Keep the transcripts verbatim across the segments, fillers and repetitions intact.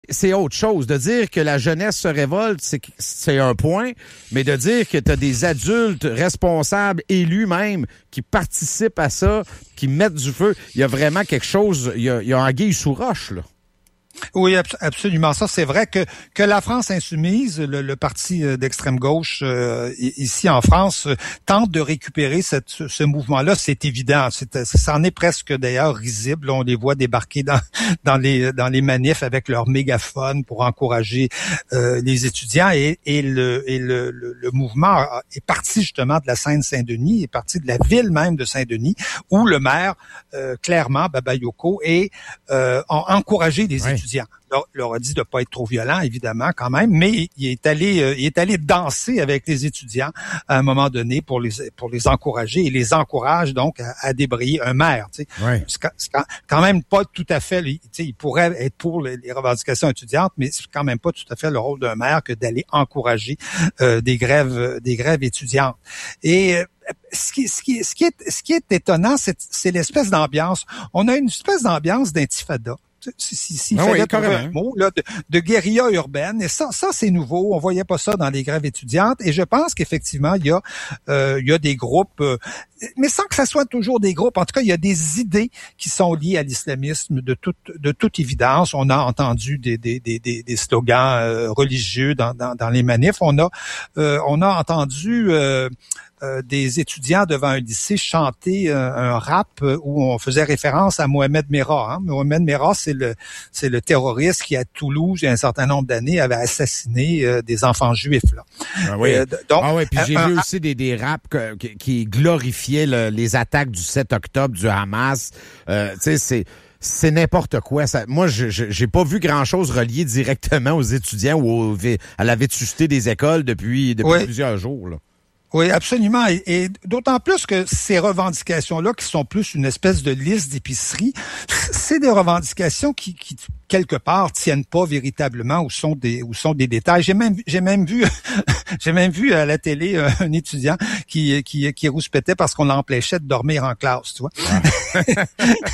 c'est autre chose. De dire que la jeunesse se révolte, c'est, c'est un point, mais de dire que tu as des adultes responsables, élus même, qui participent à ça, qui mettent du feu, il y a vraiment quelque chose, il y a, il y a anguille sous roche, là. Oui, absolument. Ça, c'est vrai que que la France insoumise, le, le parti d'extrême gauche euh, ici en France, euh, tente de récupérer cette, ce, ce mouvement-là. C'est évident. C'est, ça en est presque d'ailleurs risible. On les voit débarquer dans dans les dans les manifs avec leur mégaphone pour encourager euh, les étudiants. Et, et le et le, le, le mouvement est parti justement de la Seine-Saint-Denis, est parti de la ville même de Saint-Denis, où le maire euh, clairement Bakayoko est euh, a encouragé les étudiants. Étudiants. Leur, leur a dit de pas être trop violent, évidemment, quand même, mais il est allé, euh, il est allé danser avec les étudiants à un moment donné pour les pour les encourager et les encourage donc à, à débrayer un maire. Tu sais, ouais. c'est, c'est quand même pas tout à fait. Tu sais, il pourrait être pour les, les revendications étudiantes, mais c'est quand même pas tout à fait le rôle d'un maire que d'aller encourager euh, des grèves, des grèves étudiantes. Et euh, Ce qui, ce qui, ce qui est, ce qui est étonnant, c'est, c'est l'espèce d'ambiance. On a une espèce d'ambiance d'intifada. Si, si, si ah fallait oui, trouver un mot là, de, de guérilla urbaine, et ça, ça c'est nouveau. On voyait pas ça dans les grèves étudiantes. Et je pense qu'effectivement, il y a, euh, il y a des groupes, euh, mais sans que ça soit toujours des groupes. En tout cas, il y a des idées qui sont liées à l'islamisme de toute, de toute évidence. On a entendu des, des, des, des slogans euh, religieux dans, dans, dans les manifs. On a, euh, on a entendu euh, Euh, des étudiants devant un lycée chanter euh, un rap euh, où on faisait référence à Mohamed Merah. Hein. Mohamed Merah, c'est le c'est le terroriste qui à Toulouse, il y a un certain nombre d'années, avait assassiné euh, des enfants juifs. Là. Ah oui. Euh, donc, ah oui. Puis j'ai euh, vu euh, aussi des des raps que, qui, qui glorifiaient le, les attaques du sept octobre du Hamas. Euh, tu sais, c'est C'est n'importe quoi. Ça, moi, je, je j'ai pas vu grand-chose relié directement aux étudiants ou au, à la vétusté des écoles depuis depuis oui. plusieurs jours, là. Oui, absolument. Et, et d'autant plus que ces revendications-là, qui sont plus une espèce de liste d'épicerie, c'est des revendications qui, qui quelque part tiennent pas véritablement ou sont des ou sont des détails. J'ai même j'ai même vu j'ai même vu à la télé un étudiant qui qui qui rouspétait parce qu'on l'empêchait de dormir en classe, tu vois. Ah.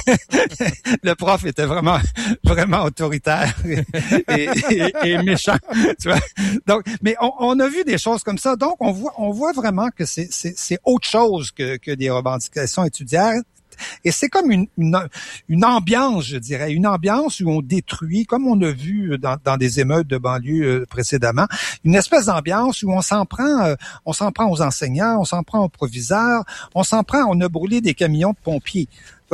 Le prof était vraiment vraiment autoritaire et, et, et, et méchant, tu vois. Donc, mais on, on a vu des choses comme ça. Donc, on voit on voit vraiment que c'est c'est c'est autre chose que que des revendications étudiantes. Et c'est comme une, une une ambiance, je dirais, une ambiance où on détruit, comme on a vu dans, dans des émeutes de banlieue précédemment, une espèce d'ambiance où on s'en prend, euh, on s'en prend aux enseignants, on s'en prend aux proviseurs, on s'en prend, on a brûlé des camions de pompiers.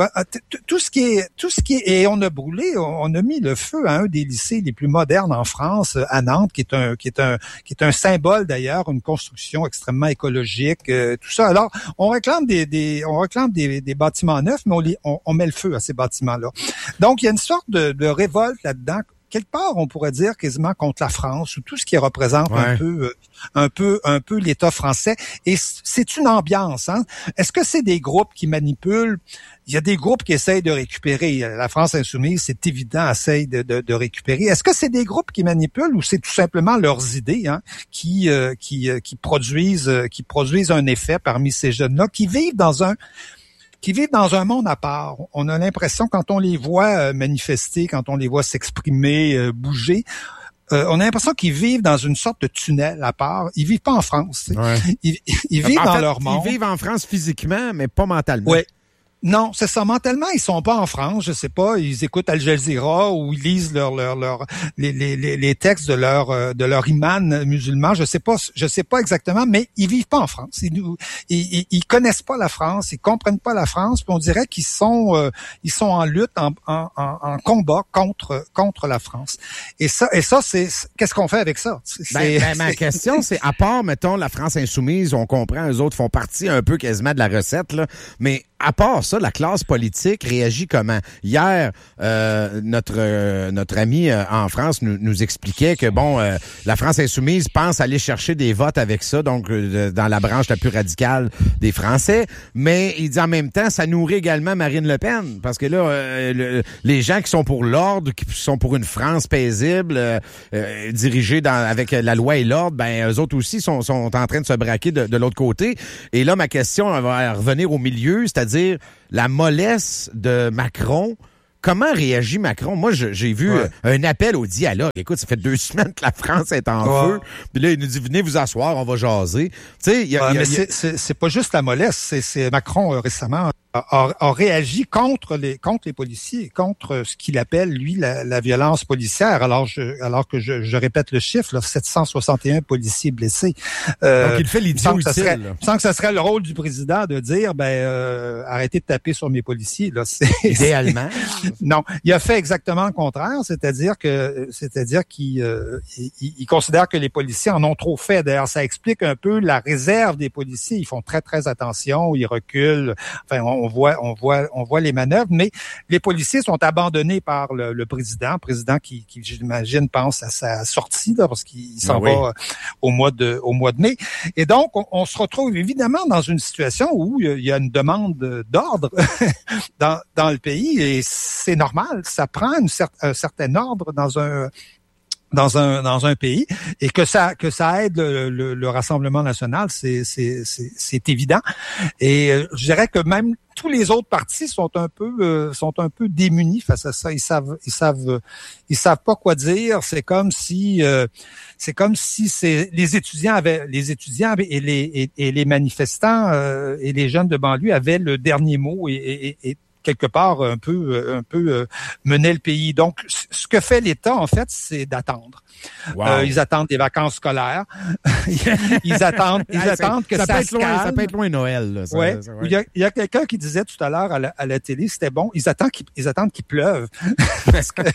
Tout ce qui est, tout ce qui est, et on a brûlé, on a mis le feu à un des lycées les plus modernes en France, à Nantes, qui est un, qui est un, qui est un symbole d'ailleurs, une construction extrêmement écologique, euh, tout ça. Alors, on réclame des, des on réclame des, des bâtiments neufs, mais on, les, on, on met le feu à ces bâtiments-là. Donc, il y a une sorte de, de révolte là-dedans. Quelque part, on pourrait dire quasiment contre la France ou tout ce qui représente ouais. un peu, un peu, un peu l'État français. Et c'est une ambiance. Hein? Est-ce que c'est des groupes qui manipulent? Il y a des groupes qui essayent de récupérer. La France insoumise, c'est évident, essaye de, de, de récupérer. Est-ce que c'est des groupes qui manipulent ou c'est tout simplement leurs idées hein, qui, euh, qui, euh, qui produisent, euh, qui produisent un effet parmi ces jeunes-là qui vivent dans un qui vivent dans un monde à part. On a l'impression, quand on les voit manifester, quand on les voit s'exprimer, bouger, euh, on a l'impression qu'ils vivent dans une sorte de tunnel à part. Ils vivent pas en France. Ouais. Ils, ils vivent en dans fait, leur monde. Ils vivent en France physiquement, mais pas mentalement. Oui. Non, c'est ça. Mentalement, ils sont pas en France, je sais pas. Ils écoutent Al Jazeera ou ils lisent leur, leur, leur, les, les, les textes de leur, de leur imam musulman. Je sais pas, je sais pas exactement, mais ils vivent pas en France. Ils, ils, ils connaissent pas la France, ils comprennent pas la France. Puis on dirait qu'ils sont, euh, ils sont en lutte, en, en, en combat contre, contre la France. Et ça, et ça, c'est, qu'est-ce qu'on fait avec ça? C'est, ben, ben, ma question, c'est à part, mettons, la France insoumise, on comprend, eux autres font partie un peu quasiment de la recette, là, mais à part ça, la classe politique réagit comment? Hier, euh, notre euh, notre ami euh, en France nous, nous expliquait que bon, euh, la France insoumise pense aller chercher des votes avec ça, donc euh, dans la branche la plus radicale des Français. Mais il dit en même temps, ça nourrit également Marine Le Pen, parce que là, euh, le, les gens qui sont pour l'ordre, qui sont pour une France paisible, euh, euh, dirigée dans, avec la loi et l'ordre, ben eux autres aussi sont, sont en train de se braquer de, de l'autre côté. Et là, ma question elle va revenir au milieu, c'est-à-dire la mollesse de Macron comment réagit Macron? Moi, je, j'ai vu ouais. un appel au dialogue. Écoute, ça fait deux semaines que la France est en ouais. feu. Puis là, il nous dit, venez vous asseoir, on va jaser. Tu sais, il y a... Ouais, y a, mais y a... C'est, c'est, c'est pas juste la mollesse. C'est, c'est Macron, euh, récemment, a, a réagi contre les contre les policiers, contre ce qu'il appelle, lui, la, la violence policière. Alors, je, alors que je, je répète le chiffre, là, sept cent soixante et un policiers blessés. Euh, Donc, il fait l'idiot utile. Serait, je sens que ce serait le rôle du président de dire, ben, euh, arrêtez de taper sur mes policiers. Là, c'est, idéalement. C'est... Non, il a fait exactement le contraire, c'est-à-dire que, c'est-à-dire qu'il euh, il, il considère que les policiers en ont trop fait. D'ailleurs, ça explique un peu la réserve des policiers. Ils font très très attention, ils reculent. Enfin, on, On voit, on voit, on voit les manœuvres, mais les policiers sont abandonnés par le, le président, président qui, qui, j'imagine, pense à sa sortie là, parce qu'il s'en ben va oui. au mois de, au mois de mai. Et donc, on, on se retrouve évidemment dans une situation où il y a une demande d'ordre dans, dans le pays, et c'est normal. Ça prend une cer- un certain ordre dans un dans un dans un pays, et que ça que ça aide le, le, le Rassemblement national, c'est c'est c'est c'est évident. Et euh, je dirais que même tous les autres partis sont un peu euh, sont un peu démunis face à ça. Ils savent ils savent ils savent pas quoi dire. C'est comme si euh, c'est comme si c'est les étudiants avaient les étudiants et les et, et les manifestants euh, et les jeunes de banlieue avaient le dernier mot, et, et, et quelque part un peu un peu euh, mener le pays. Donc ce que fait l'État en fait, c'est d'attendre. Wow. Euh, ils attendent des vacances scolaires. ils attendent ils attendent que ça, ça, peut ça être se loin, calme. Ça peut être loin Noël. Là, ça, ouais. Ça, ouais. Il y a il y a quelqu'un qui disait tout à l'heure à la, à la télé, c'était bon, ils attendent qu'il, ils attendent qu'il pleuve parce que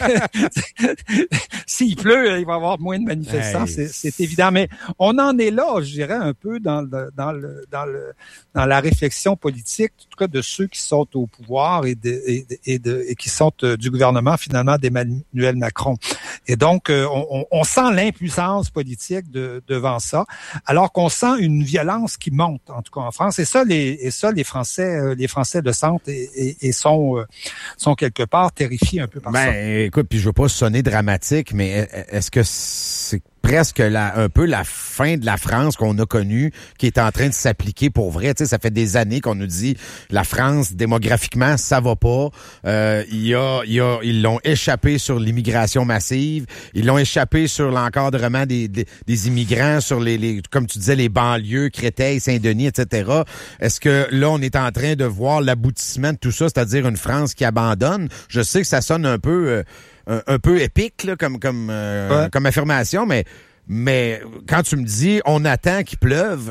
s'il pleut, il va y avoir moins de manifestants, hey. c'est, c'est évident. Mais on en est là, je dirais, un peu dans le dans le dans le dans la réflexion politique, en tout cas de ceux qui sont au pouvoir et de et, et, de, et qui sont euh, du gouvernement finalement d'Emmanuel Macron. Et donc euh, on, on sent l'impuissance politique de, devant ça, alors qu'on sent une violence qui monte, en tout cas en France. Et ça, les et ça les Français euh, les Français le sentent et, et, et sont euh, sont quelque part terrifiés un peu par ben, ça. Ben écoute, puis je veux pas sonner dramatique, mais est-ce que c'est presque la, un peu la fin de la France qu'on a connue qui est en train de s'appliquer pour vrai? Tu sais, ça fait des années qu'on nous dit la France, démographiquement, ça va pas. Euh, il y a, il y a, ils l'ont échappé sur l'immigration massive. Ils l'ont échappé sur l'encadrement des, des, des immigrants, sur les, les, comme tu disais, les banlieues, Créteil, Saint-Denis, et cetera. Est-ce que là, on est en train de voir l'aboutissement de tout ça, c'est-à-dire une France qui abandonne? Je sais que ça sonne un peu... Euh, Un, un peu épique là, comme comme euh, ouais. comme affirmation, mais mais quand tu me dis on attend qu'il pleuve,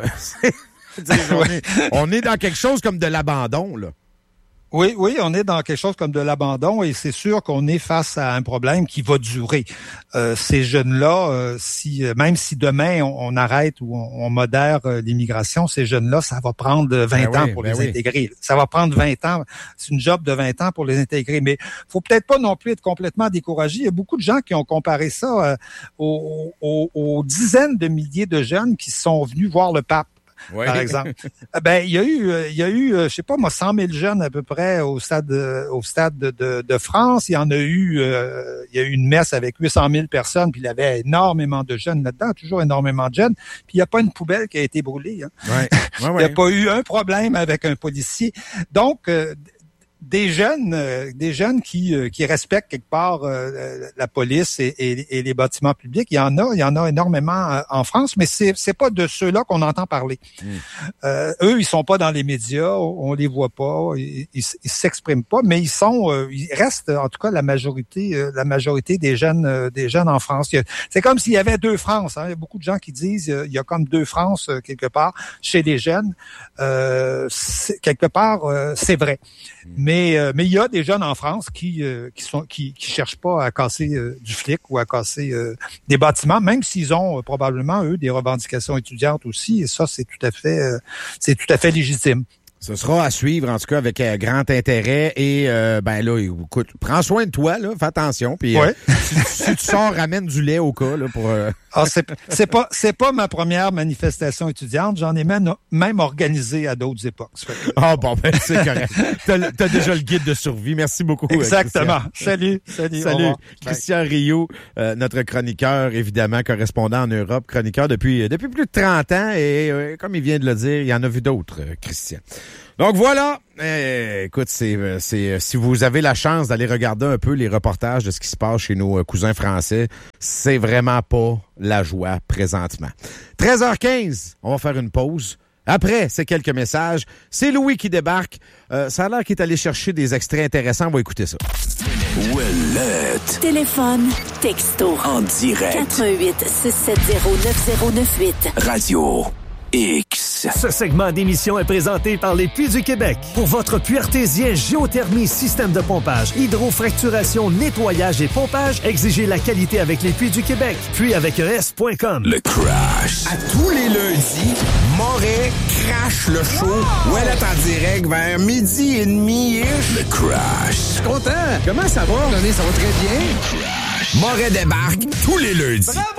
on, est, on est dans quelque chose comme de l'abandon là. Oui, oui, on est dans quelque chose comme de l'abandon, et c'est sûr qu'on est face à un problème qui va durer. Euh, ces jeunes-là, euh, si même si demain on, on arrête ou on, on modère euh, l'immigration, ces jeunes-là, ça va prendre vingt ben ans oui, pour ben les oui. intégrer. Ça va prendre vingt ans. C'est une job de vingt ans pour les intégrer. Mais faut peut-être pas non plus être complètement découragé. Il y a beaucoup de gens qui ont comparé ça euh, aux, aux, aux dizaines de milliers de jeunes qui sont venus voir le pape. Oui. Par exemple. Ben, il y a eu, il y a eu, je sais pas moi, cent mille jeunes à peu près au stade, au stade de, de, de France. Il y en a eu, euh, il y a eu une messe avec huit cent mille personnes, puis il y avait énormément de jeunes là-dedans, toujours énormément de jeunes. Puis il n'y a pas une poubelle qui a été brûlée. Hein. Ouais. Ouais, ouais. Il n'y a pas eu un problème avec un policier. Donc, euh, des jeunes, euh, des jeunes qui euh, qui respectent quelque part euh, la police et, et, et les bâtiments publics, il y en a, il y en a énormément euh, en France, mais c'est c'est pas de ceux-là qu'on entend parler. Mmh. Euh, eux, ils sont pas dans les médias, on les voit pas, ils, ils, ils s'expriment pas, mais ils sont, euh, ils restent en tout cas la majorité, euh, la majorité des jeunes, euh, des jeunes en France. Il y a, c'est comme s'il y avait deux France. Hein. Il y a beaucoup de gens qui disent euh, il y a comme deux France euh, quelque part chez les jeunes. Euh, quelque part, euh, c'est vrai. Mmh. Mais Mais euh, mais il y a des jeunes en France qui euh, qui sont qui qui cherchent pas à casser euh, du flic ou à casser euh, des bâtiments, même s'ils ont euh, probablement eux des revendications étudiantes aussi, et ça c'est tout à fait euh, c'est tout à fait légitime. Ce sera à suivre, en tout cas, avec euh, grand intérêt. Et, euh, ben là, écoute, prends soin de toi, là, fais attention. Puis, ouais. euh, si, si tu sors, ramène du lait au cas, là, pour... Euh... Ah, c'est, c'est pas, c'est pas ma première manifestation étudiante. J'en ai même, même organisé à d'autres époques. Ah, bon, ben, c'est correct. T'as, t'as déjà le guide de survie. Merci beaucoup. Exactement. Euh, salut, salut. Salut. Christian Rioux, euh, notre chroniqueur, évidemment, correspondant en Europe, chroniqueur depuis, depuis plus de trente ans. Et, euh, comme il vient de le dire, il y en a vu d'autres, euh, Christian. Donc voilà, eh, écoute, c'est, c'est si vous avez la chance d'aller regarder un peu les reportages de ce qui se passe chez nos cousins français, c'est vraiment pas la joie présentement. treize heures quinze, on va faire une pause. Après, c'est quelques messages. C'est Louis qui débarque. Euh, ça a l'air qu'il est allé chercher des extraits intéressants. On va écouter ça. Ouellette. Téléphone, texto. En direct. quatre un huit, six sept zéro, neuf zéro neuf huit. Radio X. Ce segment d'émission est présenté par les Puits du Québec. Pour votre puits artésien, géothermie, système de pompage, hydrofracturation, nettoyage et pompage, exigez la qualité avec les Puits du Québec. Puits avec E S point com. Le Crash. À tous les lundis, Moret crache le show. Wow! Ouellette en direct vers midi et demi-ish. Le Crash. Je suis content. Comment ça va? Donné, ça va très bien. Crash. Moret débarque tous les lundis. Bravo!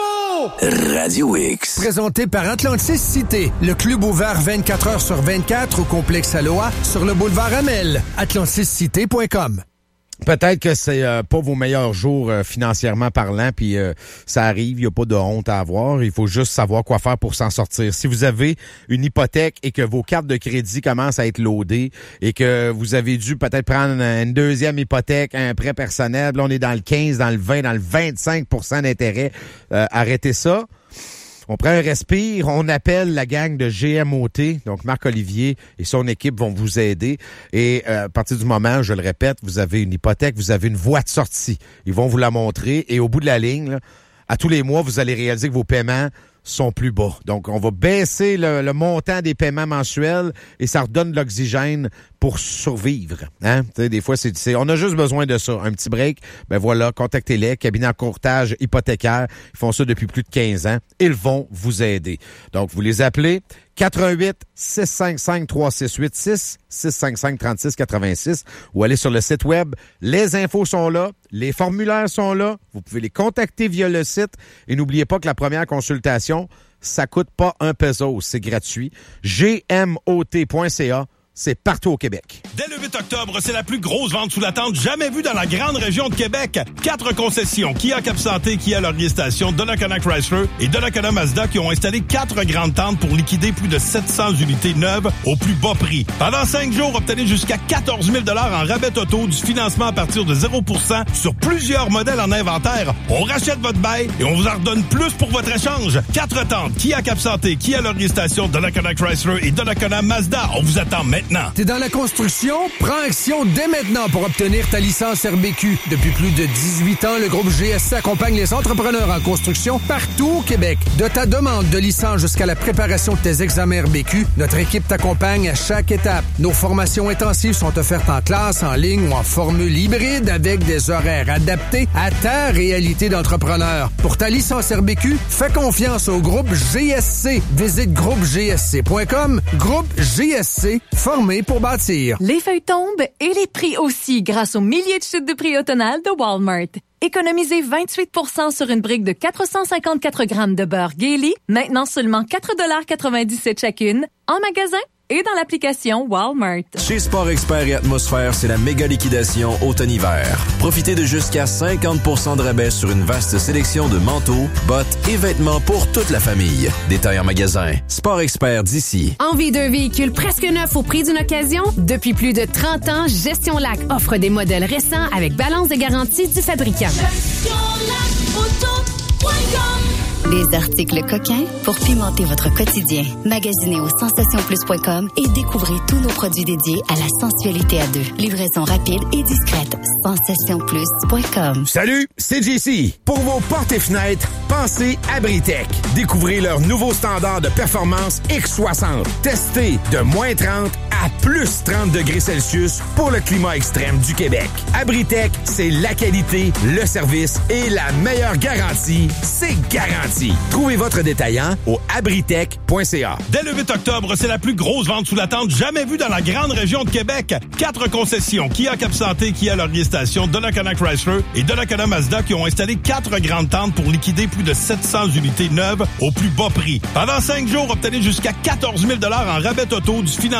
Radio X. Présenté par Atlantis Cité, le club ouvert vingt-quatre heures sur vingt-quatre au complexe Aloha sur le boulevard Amel. atlantis cité point com. Peut-être que c'est euh, pas vos meilleurs jours euh, financièrement parlant, puis euh, ça arrive, il n'y a pas de honte à avoir. Il faut juste savoir quoi faire pour s'en sortir. Si vous avez une hypothèque et que vos cartes de crédit commencent à être loadées et que vous avez dû peut-être prendre une deuxième hypothèque, un prêt personnel, là on est dans le quinze, dans le vingt, dans le vingt-cinq pour cent d'intérêt, euh, arrêtez ça. On prend un respire, on appelle la gang de G M O T, donc Marc-Olivier et son équipe vont vous aider. Et euh, à partir du moment, je le répète, vous avez une hypothèque, vous avez une voie de sortie. Ils vont vous la montrer et au bout de la ligne, là, à tous les mois, vous allez réaliser que vos paiements sont plus bas. Donc, on va baisser le, le montant des paiements mensuels et ça redonne de l'oxygène pour survivre. Hein? Tu sais, des fois, c'est, c'est, on a juste besoin de ça. Un petit break, ben voilà, contactez-les, cabinet en courtage hypothécaire. Ils font ça depuis plus de quinze ans. Ils vont vous aider. Donc, vous les appelez quatre un huit, six cinq cinq, trois six huit six, six cinq cinq, trois six huit six ou allez sur le site web. Les infos sont là, les formulaires sont là. Vous pouvez les contacter via le site. Et n'oubliez pas que la première consultation, ça coûte pas un peso, c'est gratuit. G M O T point C A. C'est partout au Québec. Dès le huit octobre, c'est la plus grosse vente sous la tente jamais vue dans la grande région de Québec. Quatre concessions, Kia Cap Santé, Kia Laurier Station, Donnacona Chrysler et Donnacona Mazda qui ont installé quatre grandes tentes pour liquider plus de sept cents unités neuves au plus bas prix. Pendant cinq jours, obtenez jusqu'à quatorze mille dollars en rabais auto, du financement à partir de zéro pour cent sur plusieurs modèles en inventaire. On rachète votre bail et on vous en redonne plus pour votre échange. Quatre tentes, Kia Cap Santé, Kia Laurier Station, Donnacona Chrysler et Donnacona Mazda. On vous attend maintenant. T'es dans la construction? Prends action dès maintenant pour obtenir ta licence R B Q. Depuis plus de dix-huit ans, le groupe G S C accompagne les entrepreneurs en construction partout au Québec. De ta demande de licence jusqu'à la préparation de tes examens R B Q, notre équipe t'accompagne à chaque étape. Nos formations intensives sont offertes en classe, en ligne ou en formule hybride avec des horaires adaptés à ta réalité d'entrepreneur. Pour ta licence R B Q, fais confiance au groupe G S C. Visite groupe G S C point com. Groupe G S C, formé pour bâtir. Les feuilles tombent et les prix aussi grâce aux milliers de chutes de prix automnales de Walmart. Économisez vingt-huit pour cent sur une brique de quatre cent cinquante-quatre grammes de beurre Gailey, maintenant seulement quatre dollars quatre-vingt-dix-sept chacune, en magasin et dans l'application Walmart. Chez Sport Expert et Atmosphère, c'est la méga liquidation automne-hiver. Profitez de jusqu'à cinquante pour cent de rabais sur une vaste sélection de manteaux, bottes et vêtements pour toute la famille. Détail en magasin. Sport Expert d'ici. Envie d'un véhicule presque neuf au prix d'une occasion? Depuis plus de trente ans, Gestion Lac offre des modèles récents avec balance de garantie du fabricant. Gestion Lac Auto point com. Des articles coquins pour pimenter votre quotidien. Magasinez au sensation plus point com et découvrez tous nos produits dédiés à la sensualité à deux. Livraison rapide et discrète. sensation plus point com. Salut, c'est J C. Pour vos portes et fenêtres, pensez Abritech. Découvrez leur nouveau standard de performance X soixante. Testé de moins trente à plus trente degrés Celsius pour le climat extrême du Québec. Abritech, c'est la qualité, le service et la meilleure garantie. C'est garanti. Trouvez votre détaillant au abritech point c a. Dès le huit octobre, c'est la plus grosse vente sous la tente jamais vue dans la grande région de Québec. Quatre concessions, Kia Cap Santé, Kia Laurier Station, Donnacona Chrysler et Donnacona Mazda qui ont installé quatre grandes tentes pour liquider plus de sept cents unités neuves au plus bas prix. Pendant cinq jours, obtenez jusqu'à quatorze mille dollars en rabais auto, du financement à partir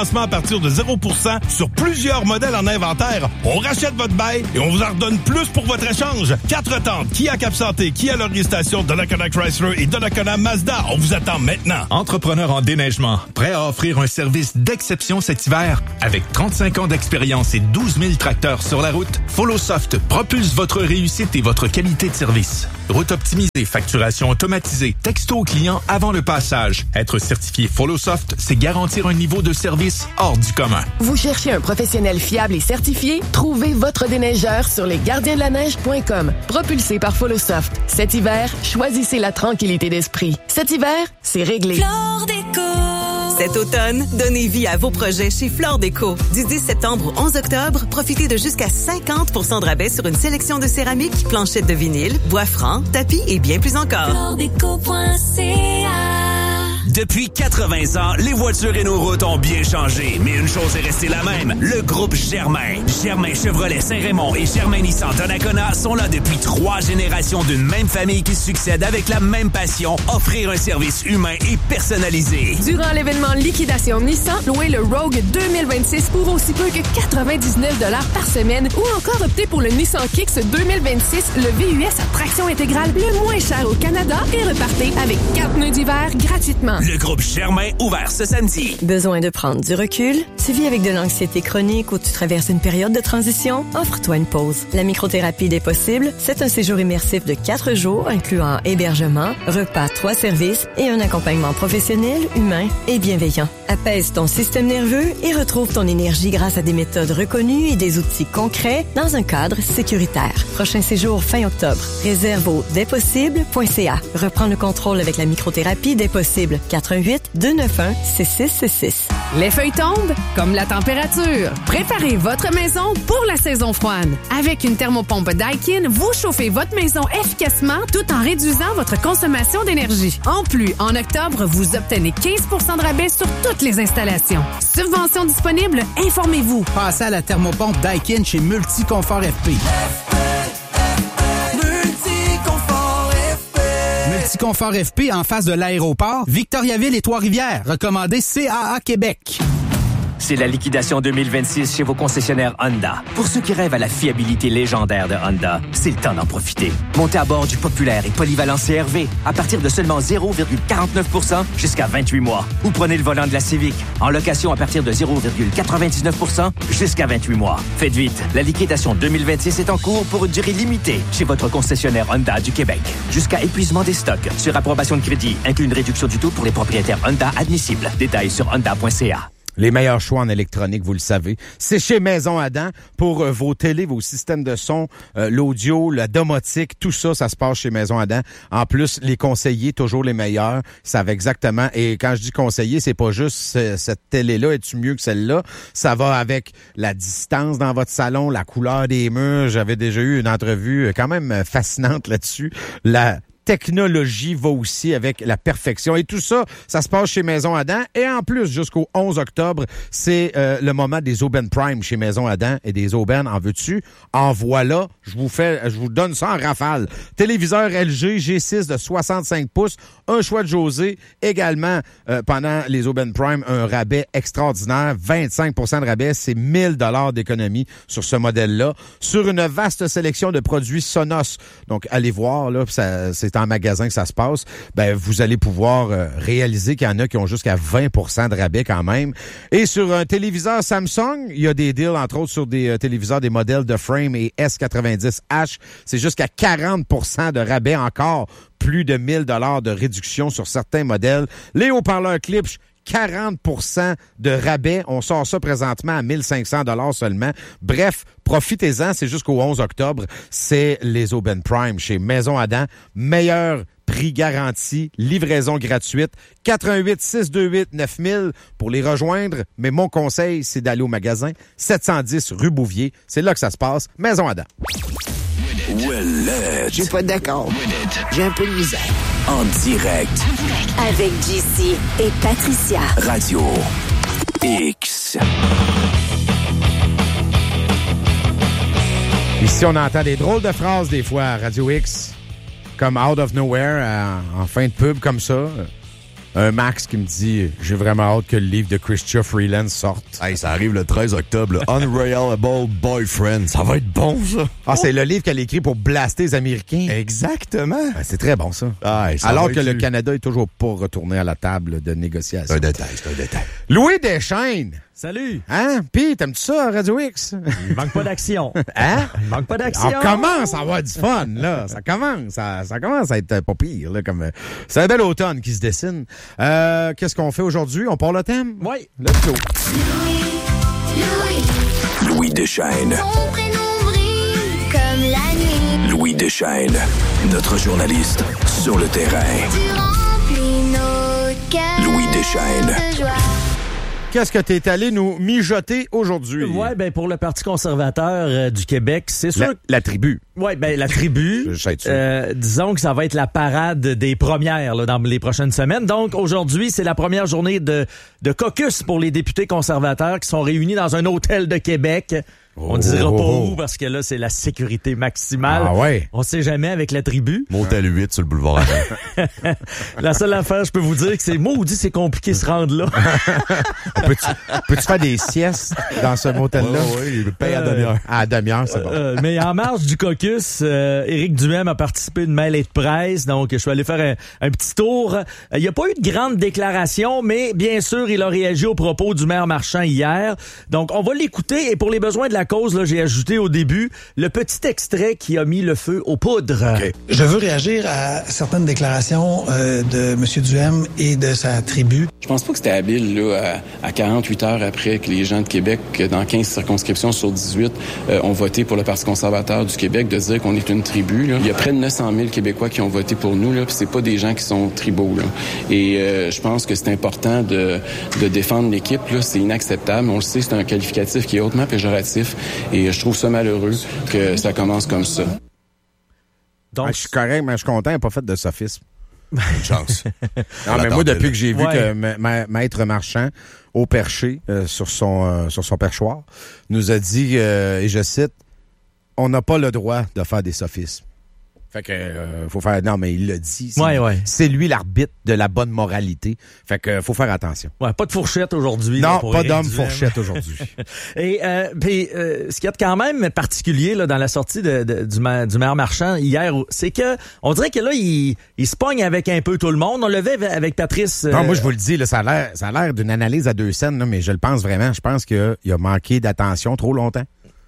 partir de zéro pour cent sur plusieurs modèles en inventaire. On rachète votre bail et on vous en redonne plus pour votre échange. Quatre tentes, Kia Cap Santé, Kia Laurier Station, Donnacona Chrysler et Donnacona Mazda. On vous attend maintenant. Entrepreneur en déneigement, prêt à offrir un service d'exception cet hiver? Avec trente-cinq ans d'expérience et douze mille tracteurs sur la route, FollowSoft propulse votre réussite et votre qualité de service. Route optimisée, facturation automatisée, texto au client avant le passage. Être certifié FollowSoft, c'est garantir un niveau de service hors du commun. Vous cherchez un professionnel fiable et certifié? Trouvez votre déneigeur sur lesgardiens de la neige point com. Propulsé par FollowSoft. Cet hiver, choisissez la tranquillité d'esprit. Cet hiver, c'est réglé. Flore Déco. Cet automne, donnez vie à vos projets chez Flore Déco. Du dix septembre au onze octobre, profitez de jusqu'à cinquante pour cent de rabais sur une sélection de céramique, planchettes de vinyle, bois franc, tapis et bien plus encore. flore déco point c a. Depuis quatre-vingts ans, les voitures et nos routes ont bien changé, mais une chose est restée la même, le groupe Germain. Germain Chevrolet Saint-Raymond et Germain Nissan Donnacona sont là depuis trois générations d'une même famille qui succède avec la même passion, offrir un service humain et personnalisé. Durant l'événement Liquidation Nissan, louez le Rogue deux mille vingt-six pour aussi peu que quatre-vingt-dix-neuf dollars par semaine ou encore optez pour le Nissan Kicks deux mille vingt-six, le V U S à traction intégrale le moins cher au Canada et repartez avec quatre pneus d'hiver gratuitement. Le groupe Germain, ouvert ce samedi. Besoin de prendre du recul? Tu vis avec de l'anxiété chronique ou tu traverses une période de transition? Offre-toi une pause. La microthérapie des possibles, c'est un séjour immersif de quatre jours incluant hébergement, repas, trois services et un accompagnement professionnel, humain et bienveillant. Apaise ton système nerveux et retrouve ton énergie grâce à des méthodes reconnues et des outils concrets dans un cadre sécuritaire. Prochain séjour fin octobre. Réserve au des possibles point c a. Reprends le contrôle avec la microthérapie des possibles. quatre un huit deux neuf un six six six six. Les feuilles tombent comme la température. Préparez votre maison pour la saison froide. Avec une thermopompe Daikin, vous chauffez votre maison efficacement tout en réduisant votre consommation d'énergie. En plus, en octobre, vous obtenez quinze pour cent de rabais sur toutes les installations. Subventions disponibles, informez-vous. Passez à la thermopompe Daikin chez Multiconfort F P. Multiconfort F P en face de l'aéroport, Victoriaville et Trois-Rivières. Recommandé C A A Québec. C'est la liquidation deux mille vingt-six chez vos concessionnaires Honda. Pour ceux qui rêvent à la fiabilité légendaire de Honda, c'est le temps d'en profiter. Montez à bord du populaire et polyvalent C R V à partir de seulement zéro virgule quarante-neuf pour cent jusqu'à vingt-huit mois. Ou prenez le volant de la Civic en location à partir de zéro virgule quatre-vingt-dix-neuf pour cent jusqu'à vingt-huit mois. Faites vite, la liquidation deux mille vingt-six est en cours pour une durée limitée chez votre concessionnaire Honda du Québec. Jusqu'à épuisement des stocks. Sur approbation de crédit, inclut une réduction du taux pour les propriétaires Honda admissibles. Détails sur honda point c a. Les meilleurs choix en électronique, vous le savez, c'est chez Maison Adam pour euh, vos télés, vos systèmes de son, euh, l'audio, la domotique, tout ça, ça se passe chez Maison Adam. En plus, les conseillers, toujours les meilleurs, savent exactement. Et quand je dis conseiller, c'est pas juste euh, cette télé-là, es-tu mieux que celle-là? Ça va avec la distance dans votre salon, la couleur des murs. J'avais déjà eu une entrevue quand même fascinante là-dessus. La technologie va aussi avec la perfection. Et tout ça, ça se passe chez Maison Adam. Et en plus, jusqu'au onze octobre, c'est euh, le moment des Aubaines Prime chez Maison Adam. Et des Aubaines, en veux-tu? En voilà. Je vous fais, je vous donne ça en rafale. Téléviseur L G G six de soixante-cinq pouces. Un choix de José. Également, euh, pendant les Aubaines Prime, un rabais extraordinaire. vingt-cinq pour cent de rabais. C'est mille dollars d'économie sur ce modèle-là. Sur une vaste sélection de produits Sonos. Donc, allez voir, là, ça, c'est en magasin que ça se passe, ben vous allez pouvoir euh, réaliser qu'il y en a qui ont jusqu'à vingt pour cent de rabais quand même. Et sur un téléviseur Samsung, il y a des deals, entre autres, sur des euh, téléviseurs des modèles de Frame et S quatre-vingt-dix H. C'est jusqu'à quarante pour cent de rabais encore. Plus de mille dollars de réduction sur certains modèles. Les haut-parleurs Klipsch, quarante pour cent de rabais. On sort ça présentement à mille cinq cents dollars seulement. Bref, profitez-en. C'est jusqu'au onze octobre. C'est les Aubaines Prime chez Maison Adam. Meilleur prix garanti, livraison gratuite. quatre un huit six deux huit neuf mille pour les rejoindre. Mais mon conseil, c'est d'aller au magasin sept cent dix rue Bouvier. C'est là que ça se passe. Maison Adam. Je suis pas d'accord. J'ai un peu de misère. En direct. Avec J C et Patricia. Radio X. Ici, on entend des drôles de phrases des fois à Radio X. Comme Out of Nowhere, euh, en fin de pub comme ça. un Max qui me dit « J'ai vraiment hâte que le livre de Chrystia Freeland sorte. » Hey, ça arrive le treize octobre, le Unreliable Boyfriend. Ça va être bon, ça. Ah, c'est le livre qu'elle écrit pour blaster les Américains. Exactement. Ben, c'est très bon, ça. Ah, ça Alors que être... le Canada est toujours pas retourné à la table de négociation. C'est un détail, c'est un détail. Louis Deschaines. Salut. Hein? Pis, t'aimes-tu ça, Radio X? Il manque pas d'action. Hein? Il manque pas d'action. On commence à avoir du fun, là. Ça commence, ça, ça commence à être pas pire, là. Comme, c'est un bel automne qui se dessine. Euh, qu'est-ce qu'on fait aujourd'hui? On part le thème? Oui. Let's go. Louis, Louis Deschaines. Son prénom brille comme la nuit. Louis Deschaines, notre journaliste sur le terrain. Tu remplis nos cœurs Louis Deschaines. de joie. Qu'est-ce que t'es allé nous mijoter aujourd'hui? Ouais, ben pour le Parti conservateur euh, du Québec, c'est sûr. La, la tribu. Ouais, ben la tribu. Je sais euh, disons que ça va être la parade des premières là, dans les prochaines semaines. Donc aujourd'hui, c'est la première journée de, de caucus pour les députés conservateurs qui sont réunis dans un hôtel de Québec. On ne dira pas où parce que là, c'est la sécurité maximale. Ah ouais. On sait jamais avec la tribu. Motel huit sur le boulevard Adam. La seule affaire, je peux vous dire que c'est maudit, c'est compliqué de se rendre là. Peux-tu, peux-tu faire des siestes dans ce motel-là? Oui, oui, il paye à demi-heure. À la demi-heure, c'est bon. Euh, mais en marge du caucus, euh, Éric Duhaime a participé à une mêlée de presse, donc je suis allé faire un, un petit tour. Il n'y a pas eu de grande déclaration, mais bien sûr, il a réagi aux propos du maire Marchand hier. Donc, on va l'écouter et pour les besoins de la cause, là, j'ai ajouté au début le petit extrait qui a mis le feu aux poudres. Okay. Je veux réagir à certaines déclarations euh, de M. Duhaime et de sa tribu. Je pense pas que c'était habile, là, à, à quarante-huit heures après que les gens de Québec, dans quinze circonscriptions sur dix-huit, euh, ont voté pour le Parti conservateur du Québec, de dire qu'on est une tribu. Là. Il y a près de neuf cent mille Québécois qui ont voté pour nous, là, puis c'est pas des gens qui sont tribaux. Là. Et euh, je pense que c'est important de, de défendre l'équipe. Là. C'est inacceptable. On le sait, c'est un qualificatif qui est hautement péjoratif. Et je trouve ça malheureux que ça commence comme ça. Donc, ah, je suis correct, mais je suis content, il n'a pas fait de sophisme. Une chance. Non, mais moi, depuis que j'ai vu ouais. que ma, ma, Maître Marchand, au perché, euh, sur son euh, sur son perchoir, nous a dit, euh, et je cite, « On n'a pas le droit de faire des sophismes. » Fait que euh, faut faire. Non, mais il l'a dit. C'est, ouais, ouais. c'est lui l'arbitre de la bonne moralité. Fait que faut faire attention. Ouais, pas de fourchette aujourd'hui. Non, là, pour pas Éric d'homme Duhaime. fourchette aujourd'hui. Et euh, puis, euh, ce qu'il y a de quand même particulier là dans la sortie de, de, du, ma, du maire Marchand hier, c'est que on dirait que là il, il se pogne avec un peu tout le monde. On le fait avec Patrice. Euh... Non, moi je vous le dis, là, ça a l'air, ça a l'air d'une analyse à deux scènes, là, mais je le pense vraiment. Je pense qu'il a manqué d'attention trop longtemps.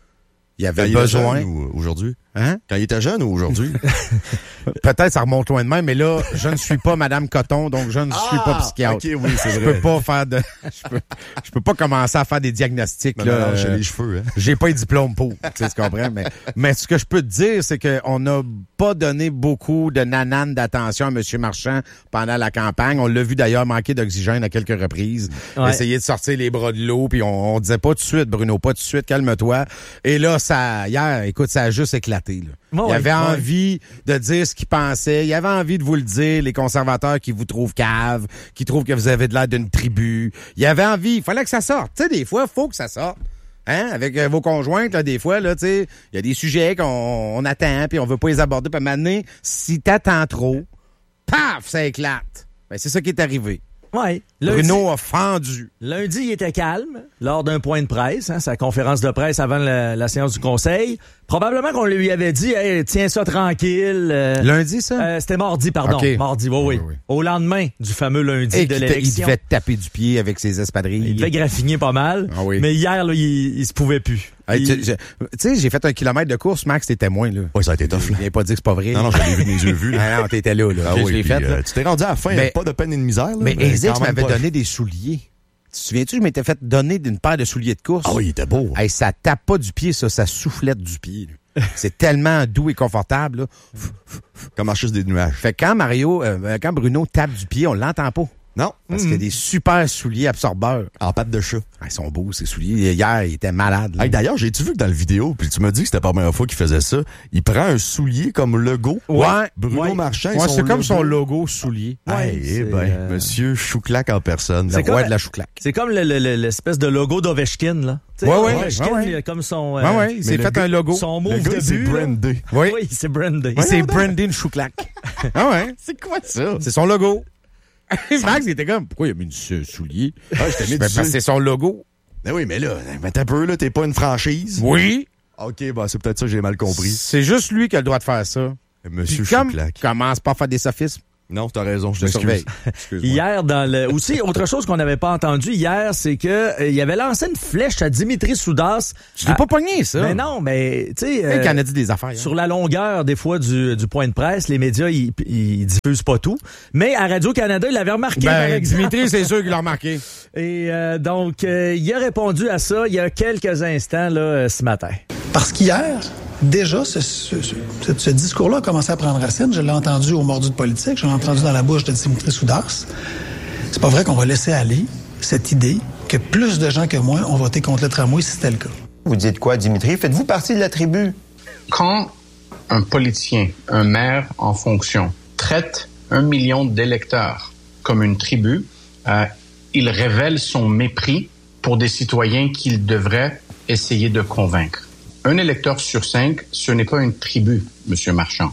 Il avait Quand besoin. Il était jeune ou aujourd'hui? Hein? Quand il était jeune ou aujourd'hui? Peut-être ça remonte loin de même, mais là, je ne suis pas Madame Coton, donc je ne ah, suis pas psychiatre. OK, oui, c'est je vrai. peux pas faire de, je peux, je peux pas commencer à faire des diagnostics, non, là. Non, non, j'ai les cheveux, hein. J'ai pas eu de diplôme pour, tu sais, tu comprends, mais, mais ce que je peux te dire, c'est qu'on n'a pas donné beaucoup de nanane d'attention à M. Marchand pendant la campagne. On l'a vu d'ailleurs manquer d'oxygène à quelques reprises. Ouais. Essayer de sortir les bras de l'eau, puis on, on disait pas tout de suite, Bruno, pas tout de suite, calme-toi. Et là, ça, hier, écoute, ça a juste éclaté, là. Oh, il avait ouais. envie de dire ce qu'il pensait. Il avait envie de vous le dire, les conservateurs qui vous trouvent cave, qui trouvent que vous avez de l'air d'une tribu. Il avait envie. Il fallait que ça sorte. Tu sais, des fois, il faut que ça sorte. Hein? Avec euh, vos conjointes, là, des fois, là, tu sais, il y a des sujets qu'on on attend, puis on veut pas les aborder. Puis à un moment donné, si t'attends trop, paf, ça éclate. Ben, c'est ça qui est arrivé. Ouais. Bruno a fendu. Lundi, il était calme lors d'un point de presse, hein, sa conférence de presse avant la, la séance du Conseil. Probablement qu'on lui avait dit hey, « Tiens ça tranquille. Euh, » Lundi, ça? Euh, c'était mardi, pardon. Okay. Mardi, oui, oui, oui. Au lendemain du fameux lundi Et de l'élection. Il devait taper du pied avec ses espadrilles. Il devait graffiner pas mal. Ah oui. Mais hier, là, il, il se pouvait plus. Hey, il... Tu sais, j'ai fait un kilomètre de course, Max, t'es témoin, là. Oui, ça a été tough, là. Il n'a pas dit que c'est pas vrai. Non, non, je l'ai vu de mes yeux vus, là. Ah non, t'étais là, là. Ah je oui, l'ai puis, fait, euh, tu t'es rendu à la fin, mais, pas de peine et de misère, là. Mais, mais Ezix m'avait pas... donné des souliers. Tu te souviens-tu, je m'étais fait donner une paire de souliers de course? Ah oui, il était beau. Hey, ça tape pas du pied, ça, ça soufflette du pied, là. C'est tellement doux et confortable, là. Comme marcher sur des nuages. Fait que quand Mario, euh, quand Bruno tape du pied, on l'entend pas. Non. Parce mm-hmm. qu'il y a des super souliers absorbeurs. En patte de chat. Ah, ils sont beaux, ces souliers. Hier, il était malade. Hey, d'ailleurs, j'ai-tu vu que dans la vidéo, puis tu m'as dit que c'était la première fois qu'il faisait ça, il prend un soulier comme logo. Ouais. Bruno ouais. Marchand. Ouais, c'est logo. Comme son logo soulier. Ouais, hey, eh ben, euh... Monsieur Chouclac en personne. Le roi de la Chouclac. C'est comme le, le, le, l'espèce de logo d'Ovechkin, là. Oui, oui. Ovechkin, ouais, ouais. comme son... Euh, ouais, ouais. Il s'est fait gars, un logo. Son move de but. C'est brandé. Oui. Oui, c'est brandé. Il s'est brandé une Chouclac. Ah ouais. C'est quoi ça? C'est son logo. Max, il était comme, pourquoi il a mis du soulier? Ah, je t'ai mis Ben, du parce que c'est son logo. Ben oui, mais là, mais t'as un peu, là, t'es pas une franchise. Oui. OK, bah c'est peut-être ça que j'ai mal compris. C'est juste lui qui a le droit de faire ça. Monsieur Puis comme, Chouclac. commence pas à faire des sophismes. Non, t'as raison, je Je te t'excuse. surveille. Hier, dans le aussi, autre chose qu'on n'avait pas entendu hier, c'est que euh, il avait lancé une flèche à Dimitri Soudas. Je l'ai pas pogné, ça. Mais non, mais tu sais... Euh, Canadien des affaires. Hein. Sur la longueur, des fois, du, du point de presse, les médias, ils, ils diffusent pas tout. Mais à Radio-Canada, il l'avait remarqué, ben, par exemple. Dimitri, c'est sûr qu'il l'a remarqué. Et euh, donc, euh, il a répondu à ça il y a quelques instants, là, euh, ce matin. Parce qu'hier, déjà, ce, ce, ce, ce discours-là a commencé à prendre racine. Je l'ai entendu au mordu de politique, je l'ai entendu dans la bouche de Dimitri Soudas. C'est pas vrai qu'on va laisser aller cette idée que plus de gens que moi ont voté contre le tramway si c'était le cas. Vous dites quoi, Dimitri? Faites-vous partie de la tribu? Quand un politicien, un maire en fonction, traite un million d'électeurs comme une tribu, euh, il révèle son mépris pour des citoyens qu'il devrait essayer de convaincre. Un électeur sur cinq, ce n'est pas une tribu, Monsieur Marchand.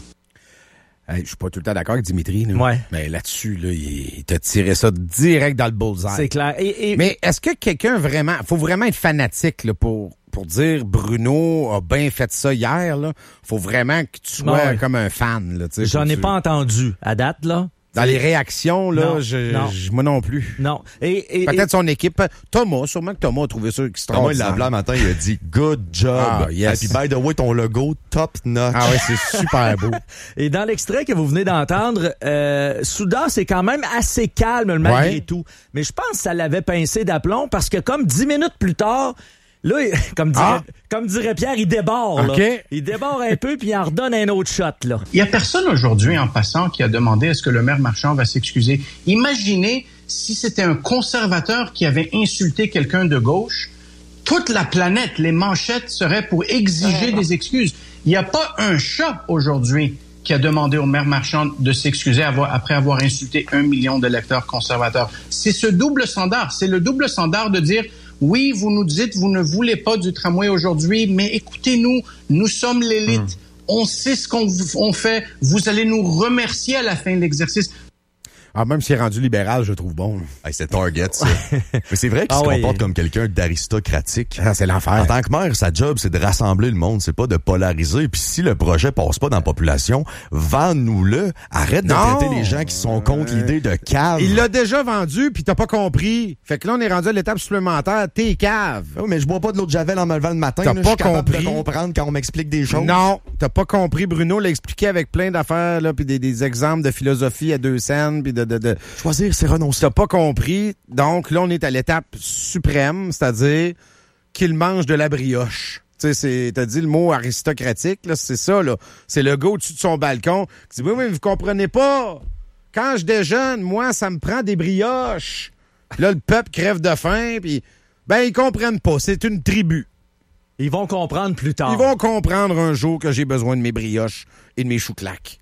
Hey, je suis pas tout le temps d'accord avec Dimitri. Là. Ouais. Mais là-dessus, là, il, il t'a tiré ça direct dans le bullseye. C'est clair. Et, et... Mais est-ce que quelqu'un vraiment... faut vraiment être fanatique là, pour, pour dire Bruno a bien fait ça hier. Là. Faut vraiment que tu sois ouais. comme un fan. Là, J'en ai tu... pas entendu à date, là. Dans les réactions, là, non, je, non. je, moi non plus. Non. Et, et, Peut-être et... son équipe. Thomas, sûrement que Thomas a trouvé ça extraordinaire. Thomas, il l'a appelé un matin, il a dit « Good job ah, ». Yes. Et puis, by the way, ton logo, top notch. Ah ouais, c'est super beau. Et dans l'extrait que vous venez d'entendre, euh, Soudas est quand même assez calme malgré ouais. tout. Mais je pense que ça l'avait pincé d'aplomb parce que comme dix minutes plus tard... Là, comme dirait, ah. comme dirait Pierre, il déborde. Okay. Là. Il déborde un peu puis il en redonne un autre shot. Là. Il y a personne aujourd'hui, en passant, qui a demandé est-ce que le maire Marchand va s'excuser. Imaginez si c'était un conservateur qui avait insulté quelqu'un de gauche. Toute la planète, les manchettes seraient pour exiger des excuses. Il n'y a pas un chat aujourd'hui qui a demandé au maire Marchand de s'excuser après avoir insulté un million d'électeurs conservateurs. C'est ce double standard. C'est le double standard de dire... Oui, vous nous dites, vous ne voulez pas du tramway aujourd'hui, mais écoutez-nous, nous sommes l'élite. Mmh. On sait ce qu'on on fait. Vous allez nous remercier à la fin de l'exercice. Ah, même s'il est rendu libéral, je le trouve bon. Hey, c'est Target, ça. Mais c'est vrai qu'il ah se oui. comporte comme quelqu'un d'aristocratique. Ah, c'est l'enfer. En tant que maire, sa job, c'est de rassembler le monde, c'est pas de polariser. Puis si le projet passe pas dans la population, vends-nous-le. Arrête non. de traiter les gens qui sont contre euh, l'idée de cave. Il l'a déjà vendu, puis t'as pas compris. Fait que là, on est rendu à l'étape supplémentaire. T'es cave. Oui, mais je bois pas de l'eau de Javel en me levant le matin. T'as là, pas je suis compris. De comprendre quand on m'explique des choses. Non, t'as pas compris. Bruno l'a expliqué avec plein d'affaires, là, puis des, des exemples de philosophie à deux scènes, puis de, de, de... Choisir, c'est renoncer. T'as pas compris. Donc, là, on est à l'étape suprême, c'est-à-dire qu'il mange de la brioche. Tu sais, c'est, t'as dit le mot aristocratique, là, c'est ça, là. C'est le gars au-dessus de son balcon qui dit, oui, mais vous comprenez pas. Quand je déjeune, moi, ça me prend des brioches. Puis là, le peuple crève de faim, puis ben, ils comprennent pas. C'est une tribu. Ils vont comprendre plus tard. Ils vont comprendre un jour que j'ai besoin de mes brioches et de mes chouclacs.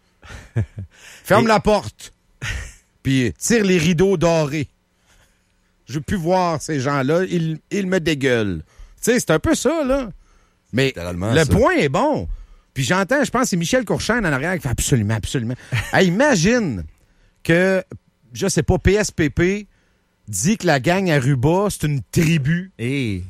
Ferme et... la porte. Puis tire les rideaux dorés. Je veux plus voir ces gens-là. Ils, ils me dégueulent. Tu sais, c'est un peu ça, là. Mais le ça. point est bon. Puis j'entends, je pense, c'est Michel Courchaine en arrière qui fait absolument, absolument. Hey, imagine que, je sais pas, P S P P dit que la gang à Ruba, c'est une tribu. Et...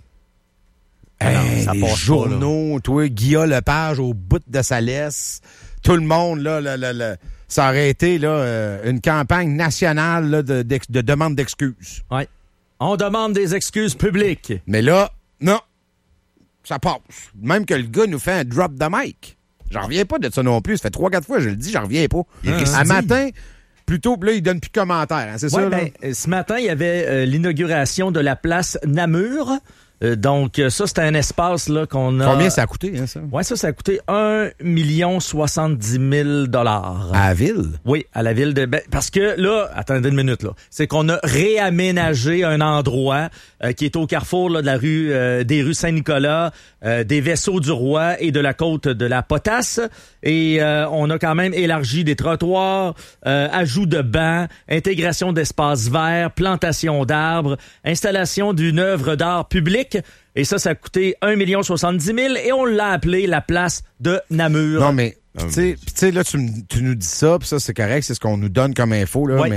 Hey, non, ça les passe journaux, pas, toi, Guillaume Lepage au bout de sa laisse. Tout le monde, là, là, là, là. Ça aurait été là, euh, une campagne nationale là, de, de, de demande d'excuses. Oui. On demande des excuses publiques. Mais là, non. Ça passe. Même que le gars nous fait un drop de mic. J'en reviens pas de ça non plus. Ça fait trois, quatre fois, je le dis, j'en reviens pas. Un à matin, plutôt, là, il donne plus de commentaires. Hein, c'est ouais, ça, là? Ben, ce matin, il y avait euh, l'inauguration de la place Namur. Euh, donc, ça, c'est un espace là qu'on a... Combien ça a coûté, hein, ça? Oui, ça, ça a coûté un million soixante-dix mille dollars. À la ville? Oui, à la ville de... Ben, parce que là, attendez une minute, là. C'est qu'on a réaménagé un endroit euh, qui est au carrefour là, de la rue euh, des rues Saint-Nicolas, euh, des Vaisseaux du Roi et de la côte de la Potasse. Et euh, on a quand même élargi des trottoirs, euh, ajout de bancs, intégration d'espaces verts, plantation d'arbres, installation d'une œuvre d'art public. Et ça, ça a coûté un million soixante-dix mille et on l'a appelé la place de Namur. Non, mais, tu sais, là, tu, tu nous dis ça, puis ça, c'est correct, c'est ce qu'on nous donne comme info, là, oui. mais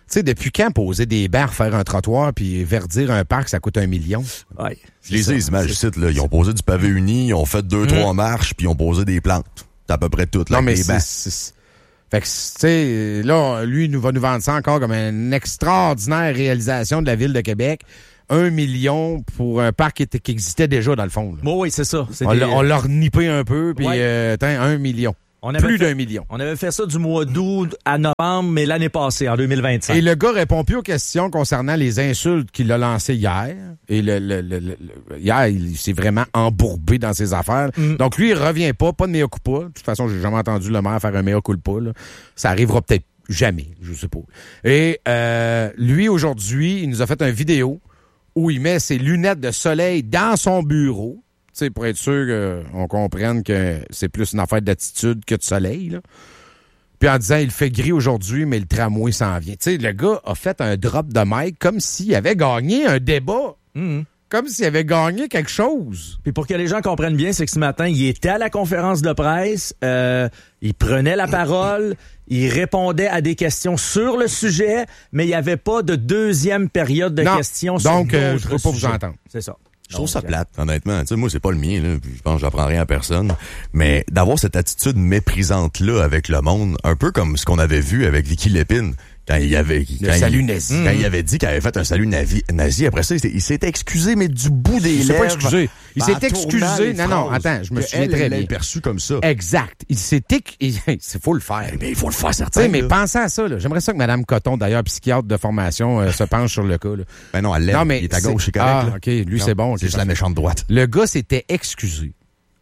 sais, depuis quand poser des bancs, faire un trottoir, puis verdir un parc, ça coûte un million? Ouais. Je les ai, les images ici, là. Ils ont posé du pavé uni, ils ont fait deux, mmh. trois marches, puis ils ont posé des plantes. C'est à peu près tout, là. Non, mais les c'est, c'est... Fait que, tu sais, là, lui, il nous va nous vendre ça encore comme une extraordinaire réalisation de la Ville de Québec. Un million pour un parc qui, était, qui existait déjà, dans le fond. Bon, oui, c'est ça. On, des... l'a, on l'a renippé un peu, puis, ouais. euh, un million. On Plus fait, d'un million. On avait fait ça du mois d'août à novembre, mais l'année passée, en deux mille vingt-cinq. Et le gars répond plus aux questions concernant les insultes qu'il a lancées hier. Et le, le, le, le hier, il s'est vraiment embourbé dans ses affaires. Mm. Donc lui, il revient pas, pas de mea culpa. De toute façon, j'ai jamais entendu le maire faire un mea culpa. Là. Ça arrivera peut-être jamais, je sais pas. Et euh, lui, aujourd'hui, il nous a fait une vidéo où il met ses lunettes de soleil dans son bureau. Tu sais, pour être sûr qu'on comprenne que c'est plus une affaire d'attitude que de soleil, là. Puis en disant, il fait gris aujourd'hui, mais le tramway s'en vient. Tu sais, le gars a fait un drop de mic comme s'il avait gagné un débat. Mm-hmm. Comme s'il avait gagné quelque chose. Puis pour que les gens comprennent bien, c'est que ce matin, il était à la conférence de presse, euh, il prenait la parole, il répondait à des questions sur le sujet, mais il n'y avait pas de deuxième période de non, questions sur donc, d'autres euh, je ne veux pas sujets. vous entendre. C'est ça. Je trouve ça plate, honnêtement. Tu sais, moi, c'est pas le mien, là. Je pense que j'apprends rien à personne. Mais d'avoir cette attitude méprisante-là avec le monde, un peu comme ce qu'on avait vu avec Vicky Lépine, quand il avait... Le quand salut il, nazi. Quand mmh. il avait dit qu'il avait fait un salut nazi. nazi. Après ça, il s'était, il s'était excusé, mais du bout des il lèvres. Il s'est pas excusé. Il s'est excusé. Non, non, attends, je me souviens très bien. Elle perçu comme ça. Exact. Il s'est excusé. Il faut le faire. Mais il faut le faire, certain. Mais pensez à ça, là. J'aimerais ça que Mme Coton, d'ailleurs, psychiatre de formation, euh, se penche sur le cas, là. Ben non, elle l'aime. Non, mais il est à gauche, c'est correct. Ah, là. OK. Lui, non, c'est bon. C'est juste la méchante droite. Le gars s'était excusé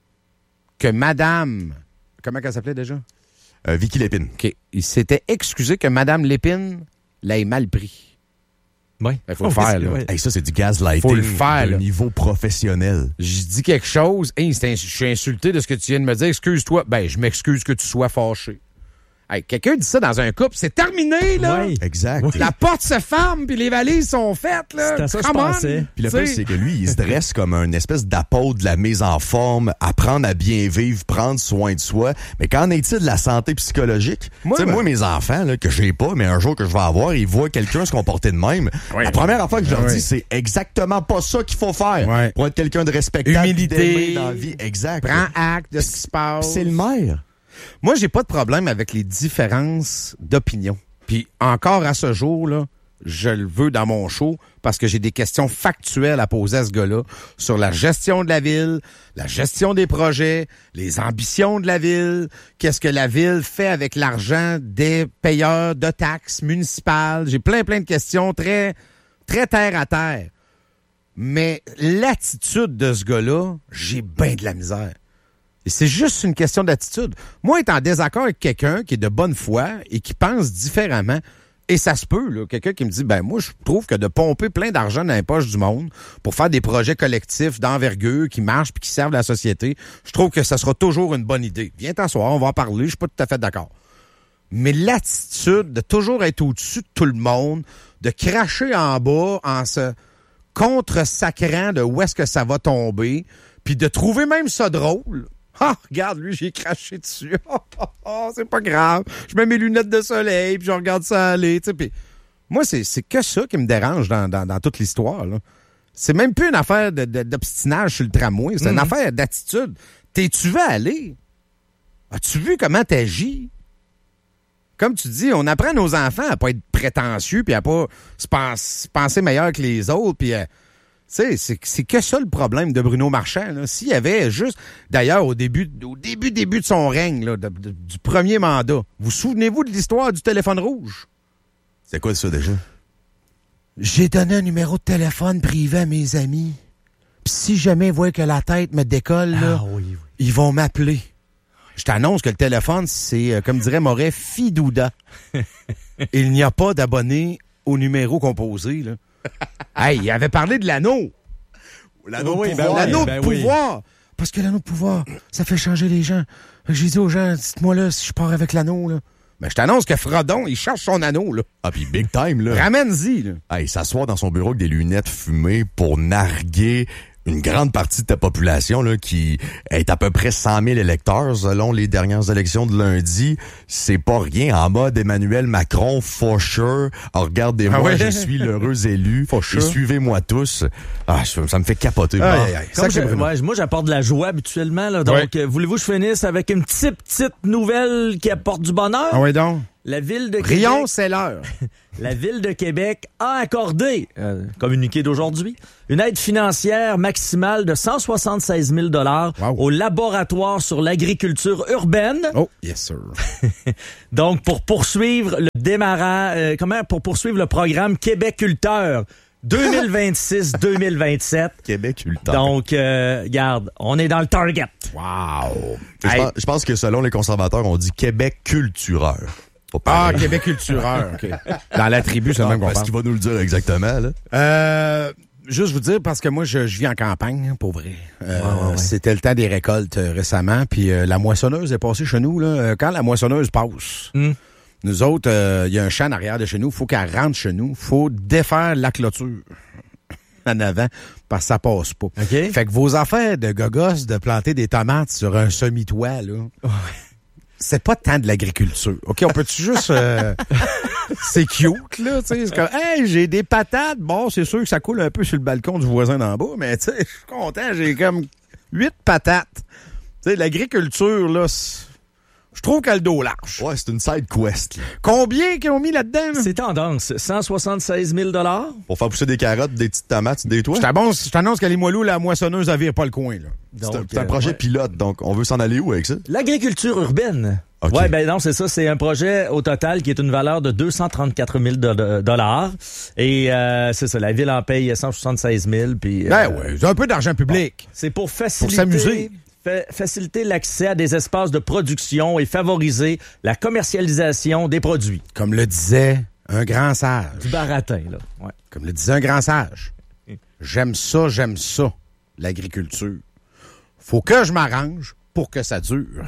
que Madame... Comment elle s'appelait déjà? Euh, Vicky Lépine. OK. Il s'était excusé que Madame Lépine l'ait mal pris. Oui. Il faut oh, le faire, là. Ouais. Hey, ça, c'est du gaslighting. Faut le faire, de niveau professionnel. Je dis quelque chose. Hey, je suis insulté de ce que tu viens de me dire. Excuse-toi. Ben, je m'excuse que tu sois fâché. Hey, quelqu'un dit ça dans un couple, c'est terminé, là. Oui, exact. Oui. La porte se ferme, puis les valises sont faites, là. C'est à ça que je pensais. Puis le fait, c'est que lui, il se dresse comme une espèce d'apôtre de la mise en forme, apprendre à bien vivre, prendre soin de soi. Mais qu'en est-il de la santé psychologique? Moi, ben... moi mes enfants, là, que j'ai pas, mais un jour que je vais avoir, ils voient quelqu'un se comporter de même. Oui. La première affaire que je leur oui. dis, c'est exactement pas ça qu'il faut faire. Oui. Pour être quelqu'un de respectable, humilité dans la vie. Exact. Prends acte de ce qui se passe. C'est le maire. Moi, j'ai pas de problème avec les différences d'opinion. Puis encore à ce jour, là, je le veux dans mon show parce que j'ai des questions factuelles à poser à ce gars-là sur la gestion de la ville, la gestion des projets, les ambitions de la ville, qu'est-ce que la ville fait avec l'argent des payeurs de taxes municipales. J'ai plein, plein de questions très, très terre à terre. Mais l'attitude de ce gars-là, j'ai bien de la misère. Et c'est juste une question d'attitude. Moi, être en désaccord avec quelqu'un qui est de bonne foi et qui pense différemment, et ça se peut, là, quelqu'un qui me dit, ben moi, je trouve que de pomper plein d'argent dans les poches du monde pour faire des projets collectifs d'envergure qui marchent puis qui servent la société, je trouve que ça sera toujours une bonne idée. Viens t'asseoir, on va en parler, je suis pas tout à fait d'accord. Mais l'attitude de toujours être au-dessus de tout le monde, de cracher en bas en se contre-sacrant de où est-ce que ça va tomber, puis de trouver même ça drôle... Ah, oh, regarde, lui, j'ai craché dessus. Oh, oh, oh, c'est pas grave. Je mets mes lunettes de soleil, puis je regarde ça aller. Puis, moi, c'est, c'est que ça qui me dérange dans, dans, dans toute l'histoire. Là. C'est même plus une affaire de, de, d'obstinage sur le tramway. C'est mmh. une affaire d'attitude. T'es-tu veux aller? As-tu vu comment t'agis? Comme tu dis, on apprend nos enfants à pas être prétentieux, puis à pas se pense, penser meilleur que les autres, puis à... Tu sais, c'est, c'est que ça le problème de Bruno Marchand. Là. S'il y avait juste, d'ailleurs, au début, au début, début de son règne, là, de, de, du premier mandat, vous souvenez-vous de l'histoire du téléphone rouge? C'est quoi ça déjà? J'ai donné un numéro de téléphone privé à mes amis. Puis si jamais ils voient que la tête me décolle, là, ah, oui, oui. ils vont m'appeler. Je t'annonce que le téléphone, c'est, euh, comme dirait Moret, Fidouda. Il n'y a pas d'abonnés au numéro composé, là. Hey, il avait parlé de l'anneau. L'anneau oui, de pouvoir. Ben, l'anneau ben de pouvoir. Oui. Parce que l'anneau de pouvoir, ça fait changer les gens. J'ai dit aux gens, dites-moi là si je pars avec l'anneau, là. Ben, je t'annonce que Frodon, il cherche son anneau, là. Ah, puis big time, là. Ramène-y, là. Hey, il s'assoit dans son bureau avec des lunettes fumées pour narguer une grande partie de ta population là, qui est à peu près cent mille électeurs selon les dernières élections de lundi. C'est pas rien. En mode Emmanuel Macron, for sure. Oh, regardez-moi, ah ouais? Je suis l'heureux élu. For sure. Et suivez-moi tous. Ah, ça me fait capoter. Ah, aïe, aïe. Ça, je, ouais, moi, j'apporte de la joie habituellement. Là, donc, ouais. euh, voulez-vous que je finisse avec une petite, petite nouvelle qui apporte du bonheur? Ah oui, donc. La ville de Rion, Québec, c'est l'heure. La ville de Québec a accordé, euh, communiqué d'aujourd'hui, une aide financière maximale de cent soixante-seize mille dollars wow. au laboratoire sur l'agriculture urbaine. Oh, yes sir. Donc pour poursuivre le démarrage, euh, comment pour poursuivre le programme Québéculteur deux mille vingt-six deux mille vingt-sept. Québéculteur. Donc, euh, regarde, on est dans le target. Wow. Je, hey. pense, je pense que selon les conservateurs, on dit Québec cultureur. Ah, Québec cultureur. Okay. Dans la tribu, c'est le même qu'on parle. Est-ce qu'il va nous le dire exactement, là? Euh, juste vous dire, parce que moi, je, je vis en campagne, pour vrai. Euh, ouais, ouais, ouais. C'était le temps des récoltes euh, récemment, puis euh, la moissonneuse est passée chez nous, là. Quand la moissonneuse passe, mm. nous autres, il euh, y a un champ en arrière de chez nous, il faut qu'elle rentre chez nous, il faut défaire la clôture en avant, parce que ça passe pas. Okay. Fait que vos affaires de gogos de planter des tomates sur un semi-toit, là... Ouais. C'est pas tant de l'agriculture. OK, on peut-tu juste... Euh, c'est cute, là, tu sais. C'est comme, hey, j'ai des patates. Bon, c'est sûr que ça coule un peu sur le balcon du voisin d'en bas, mais tu sais, je suis content. J'ai comme huit patates. Tu sais, l'agriculture, là, je trouve qu'elle a le dos large. Ouais, c'est une side quest. Là. Combien qu'ils ont mis là-dedans? Là? C'est tendance. cent soixante-seize mille dollars. Pour faire pousser des carottes, des petites tomates, des toits. Je t'annonce qu'à Limoilou, la moissonneuse, elle vire pas le coin, là. Donc, c'est un, c'est un projet ouais. pilote, donc on veut s'en aller où avec ça? L'agriculture urbaine. Okay. Ouais, ben non, c'est ça. C'est un projet au total qui est une valeur de deux cent trente-quatre mille dollars. Et euh, c'est ça, la ville en paye cent soixante-seize mille. Puis, ben euh, ouais, c'est un peu d'argent public. Bon, c'est pour faciliter... Pour s'amuser. Fa- faciliter l'accès à des espaces de production et favoriser la commercialisation des produits. Comme le disait un grand sage. Du baratin, là. Ouais. Comme le disait un grand sage. J'aime ça, j'aime ça, l'agriculture. Faut que je m'arrange pour que ça dure.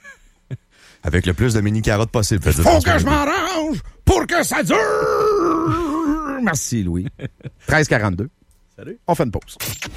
Avec le plus de mini-carottes possible. Faut que je m'arrange pour que ça dure! Merci, Louis. treize quarante-deux. Salut. On fait une pause.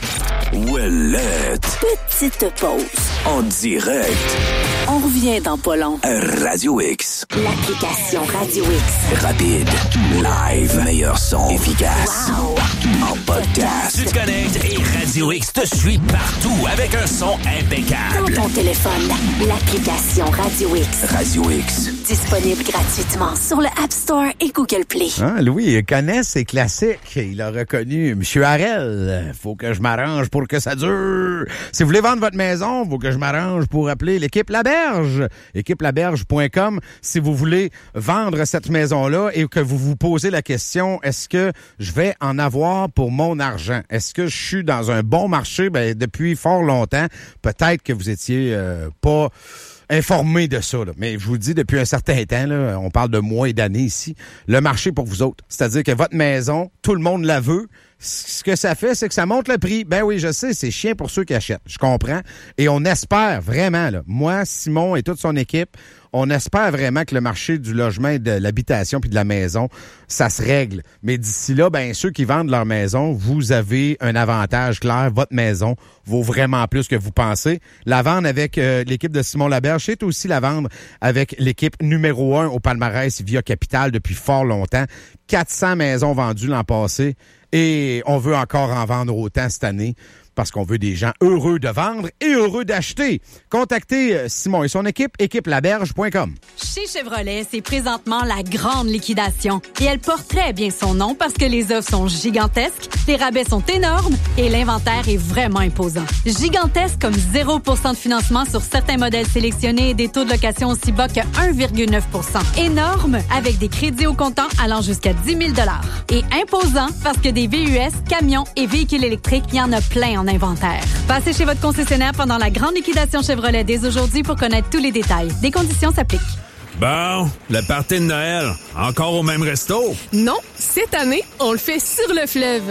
Ouellette. Petite pause. En direct. On revient dans pas long. Radio X. L'application Radio X. Rapide. Live. Meilleur son. Efficace. Wow. En podcast. Tu te connectes et Radio X te suit partout avec un son impeccable. Dans ton téléphone, l'application Radio X. Radio X. Disponible gratuitement sur le App Store et Google Play. Ah, Louis, il connaît ses classiques. Il a reconnu Monsieur Harel. Faut que je m'arrange pour que ça dure. Si vous voulez vendre votre maison, faut que je m'arrange pour appeler l'équipe Laberge. équipe laberge point com. Si vous voulez vendre cette maison-là et que vous vous posez la question, est-ce que je vais en avoir pour mon argent? Est-ce que je suis dans un bon marché? Ben, depuis fort longtemps, peut-être que vous étiez euh, pas informé de ça. Là. Mais je vous le dis, depuis un certain temps, là, on parle de mois et d'années ici, le marché pour vous autres. C'est-à-dire que votre maison, tout le monde la veut. Ce que ça fait, c'est que ça monte le prix. Ben oui, je sais, c'est chiant pour ceux qui achètent. Je comprends. Et on espère vraiment, là, moi, Simon et toute son équipe, on espère vraiment que le marché du logement et de l'habitation puis de la maison, ça se règle. Mais d'ici là, ben ceux qui vendent leur maison, vous avez un avantage clair. Votre maison vaut vraiment plus que vous pensez. La vendre avec euh, l'équipe de Simon Laberge, c'est aussi la vendre avec l'équipe numéro un au palmarès Via Capital depuis fort longtemps. quatre cents maisons vendues l'an passé. Et on veut encore en vendre autant cette année parce qu'on veut des gens heureux de vendre et heureux d'acheter. Contactez Simon et son équipe, équipe laberge point com. Chez Chevrolet, c'est présentement la grande liquidation. Et elle porte très bien son nom parce que les offres sont gigantesques, les rabais sont énormes et l'inventaire est vraiment imposant. Gigantesque comme zéro pour cent de financement sur certains modèles sélectionnés et des taux de location aussi bas que un virgule neuf pour cent. Énorme avec des crédits au comptant allant jusqu'à dix mille dollars. Et imposant parce que des V U S, camions et véhicules électriques, il y en a plein en inventaire. Passez chez votre concessionnaire pendant la grande liquidation Chevrolet dès aujourd'hui pour connaître tous les détails. Des conditions s'appliquent. Bon, le party de Noël, encore au même resto? Non, cette année, on le fait sur le fleuve.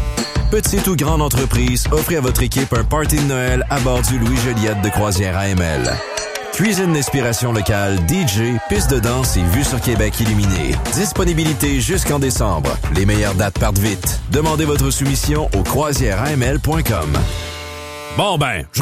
Petite ou grande entreprise, offrez à votre équipe un party de Noël à bord du Louis Joliette de Croisière A M L. Cuisine d'inspiration locale, D J, piste de danse et vue sur Québec illuminée. Disponibilité jusqu'en décembre. Les meilleures dates partent vite. Demandez votre soumission au croisières A M L point com. Bon ben, je